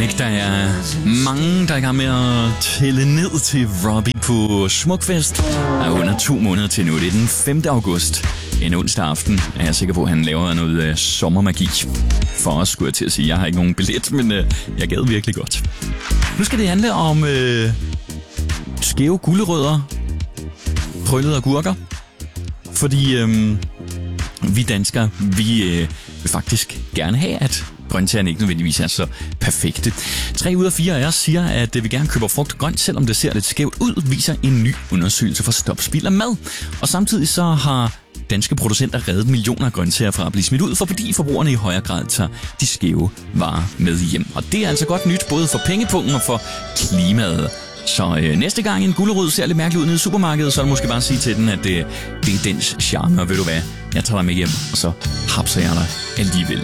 ikke, der er mange, der er i gang med at tælle ned til Robbie på Smukfest. Der er under 2 måneder til nu. Det er den 5. august. En onsdag aften er jeg sikker på, at han laver noget sommermagi. For os skulle jeg til at sige, jeg har ikke nogen billet, men jeg gad virkelig godt. Nu skal det handle om skæve gulerødder, krøllede agurker. Fordi vi danskere, vi vil faktisk gerne have, at grøntsagerne ikke nødvendigvis er så perfekte. 3 ud af 4 af os siger, at vi gerne køber frugt og grønt, selvom det ser lidt skævt ud, viser en ny undersøgelse for Stop Spild af Mad. Og samtidig så har danske producenter reddet millioner af grøntsager fra at blive smidt ud, fordi forbrugerne i højere grad tager de skæve varer med hjem. Og det er altså godt nyt, både for pengepungen og for klimaet. Så næste gang en gulerod ser lidt mærkeligt ud nede i supermarkedet, så er det måske bare at sige til den, at det er dens charme, og ved du hvad, jeg tager dig med hjem, og så hapser jeg dig alligevel.